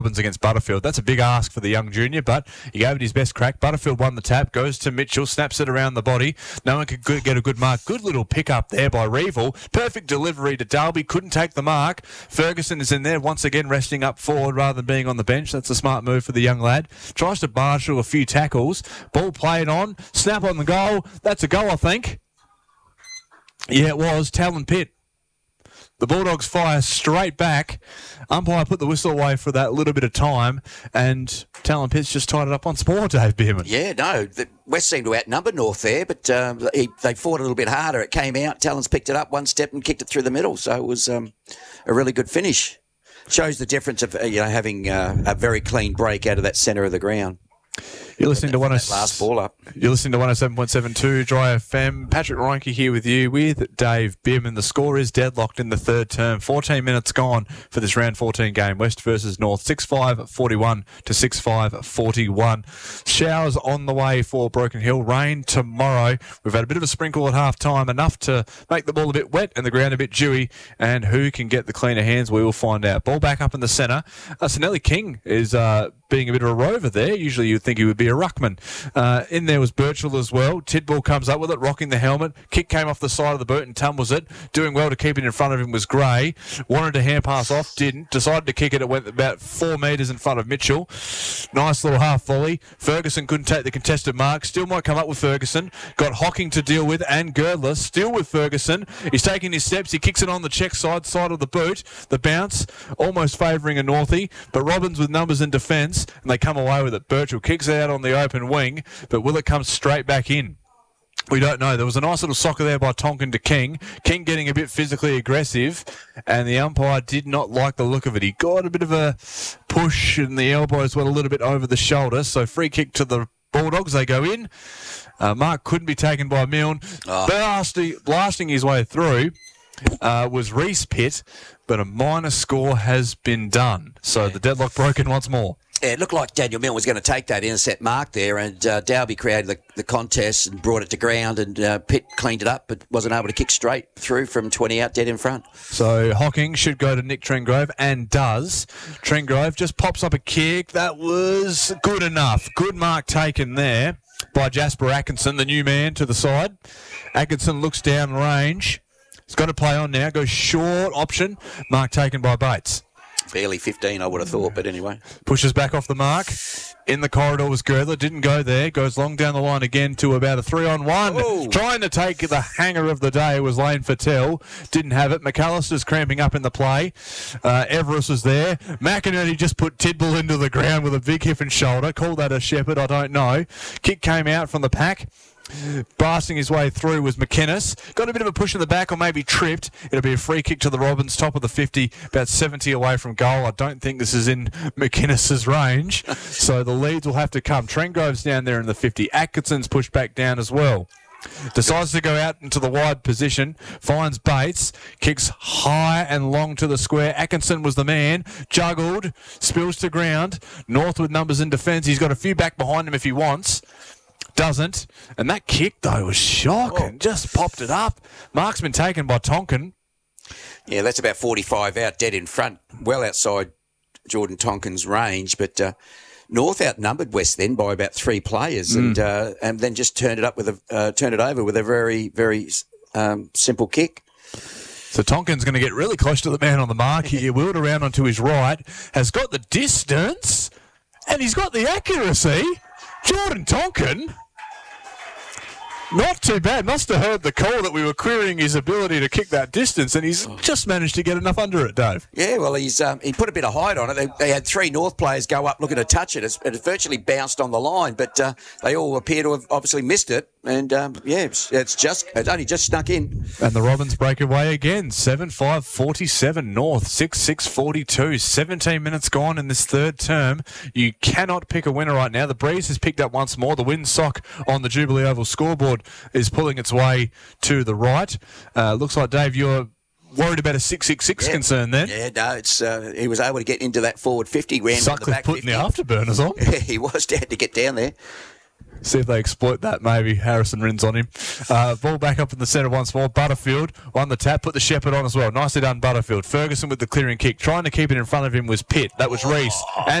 Robbins against Butterfield. That's a big ask for the young junior, but he gave it his best crack. Butterfield won the tap, goes to Mitchell, snaps it around the body. No one could get a good mark. Good little pick up there by Reevil. Perfect delivery to Dalby. Couldn't take the mark. Ferguson is in there once again, resting up forward rather than being on the bench. That's a smart move for the young lad. Tries to marshal a few tackles. Ball played on. Snap on the goal. That's a goal, I think. Yeah, it was. Talon Pitt. The Bulldogs fire straight back. Umpire put the whistle away for that little bit of time, and Talon Pitt's just tied it up once more, Dave Bierman. Yeah, no, the West seemed to outnumber North there, but they fought a little bit harder. It came out, Talon's picked it up one step and kicked it through the middle, so it was a really good finish. Shows the difference of having a very clean break out of that centre of the ground. You're listening to last ball up. You're listening to 107.72 Dry FM. Patrick Reinke here with you with Dave Bierman. The score is deadlocked in the third term. 14 minutes gone for this round 14 game. West versus North. 6-5-41 to 6-5-41. Showers on the way for Broken Hill. Rain tomorrow. We've had a bit of a sprinkle at half time, enough to make the ball a bit wet and the ground a bit dewy. And who can get the cleaner hands, we will find out. Ball back up in the centre. Sinelli King is being a bit of a rover there. Usually you'd think he would be a ruckman. In there was Birchall as well. Tidball comes up with it, rocking the helmet. Kick came off the side of the boot and tumbles it. Doing well to keep it in front of him was Gray. Wanted to hand pass off, didn't. Decided to kick it. It went about 4 metres in front of Mitchell. Nice little half volley. Ferguson couldn't take the contested mark. Still might come up with Ferguson. Got Hocking to deal with and Girdler. Still with Ferguson. He's taking his steps. He kicks it on the check side of the boot. The bounce almost favouring a Northie, but Robbins with numbers in defence, and they come away with it. Birchall kicks it out on the open wing, but will it come straight back in? We don't know. There was a nice little soccer there by Tonkin to King. King getting a bit physically aggressive, and the umpire did not like the look of it. He got a bit of a push, and the elbows went a little bit over the shoulder. So free kick to the Bulldogs. They go in. Mark couldn't be taken by Milne. Blasting his way through was Reese Pitt, but a minor score has been done. So the deadlock broken once more. Yeah, it looked like Daniel Milne was going to take that intercept mark there, and Dalby created the contest and brought it to ground, and Pitt cleaned it up but wasn't able to kick straight through from 20 out dead in front. So Hocking should go to Nick Trengrove, and does. Trengrove just pops up a kick. That was good enough. Good mark taken there by Jasper Atkinson, the new man to the side. Atkinson looks down range. He's got to play on now. Goes short option. Mark taken by Bates. Barely 15, I would have thought, but anyway. Pushes back off the mark. In the corridor was Girdler. Didn't go there. Goes long down the line again to about a 3-on-1. Oh. Trying to take the hanger of the day was Lane Fattel. Didn't have it. McAllister's cramping up in the play. Everest was there. McInerney just put Tidball into the ground with a big hip and shoulder. Call that a shepherd, I don't know. Kick came out from the pack. Blasting his way through was McInnes. Got a bit of a push in the back, or maybe tripped. It'll be a free kick to the Robbins, top of the 50, about 70 away from goal. I don't think this is in McInnes's range, so the leads will have to come. Trengrove's down there in the 50. Atkinson's pushed back down as well. Decides to go out into the wide position, finds Bates, kicks high and long to the square. Atkinson was the man, juggled, spills to ground. North with numbers in defence. He's got a few back behind him if he wants. Doesn't. And that kick, though, was shocking. Just popped it up. Mark's been taken by Tonkin. Yeah, that's about 45 out dead in front, well outside Jordan Tonkin's range. But North outnumbered West then by about 3 players, and then just turned it over with a very, very simple kick. So Tonkin's going to get really close to the man on the mark. He wheeled around onto his right, has got the distance, and he's got the accuracy. Jordan Tonkin, not too bad. Must have heard the call that we were querying his ability to kick that distance, and he's just managed to get enough under it, Dave. Yeah, well, he put a bit of height on it. They had 3 North players go up looking to touch it. It virtually bounced on the line, but they all appear to have obviously missed it. And, it's only just snuck in. And the Robins break away again. 7-5-47 North, 6-6-42. 17 minutes gone in this third term. You cannot pick a winner right now. The breeze has picked up once more. The windsock on the Jubilee Oval scoreboard is pulling its way to the right. Looks like, Dave, you're worried about a 6-6-6 concern then. Yeah, no, it's he was able to get into that forward 50. Ran Sutcliffe the back putting 50. the afterburners on. He was. Had to get down there. See if they exploit that, maybe. Harrison Rins on him. Ball back up in the centre once more. Butterfield won the tap, put the Shepherd on as well. Nicely done, Butterfield. Ferguson with the clearing kick. Trying to keep it in front of him was Pitt. That was Reese.